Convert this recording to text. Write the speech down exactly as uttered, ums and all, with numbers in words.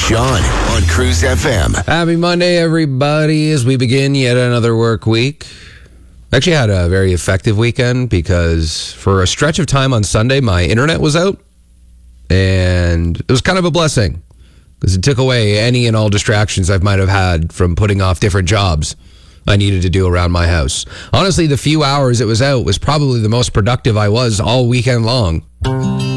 Sean on Cruise F M. Happy Monday, everybody, as we begin yet another work week. Actually had a very effective weekend because for a stretch of time on Sunday, my internet was out. And it was kind of a blessing because it took away any and all distractions I might have had from putting off different jobs I needed to do around my house. Honestly, the few hours it was out was probably the most productive I was all weekend long.